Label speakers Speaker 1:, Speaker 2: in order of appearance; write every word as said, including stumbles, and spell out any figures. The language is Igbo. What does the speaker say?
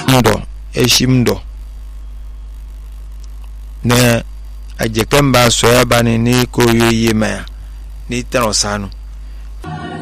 Speaker 1: ndo eshim ndo na ajekemba so ya bani ni ko yoyi ma ni tan osanu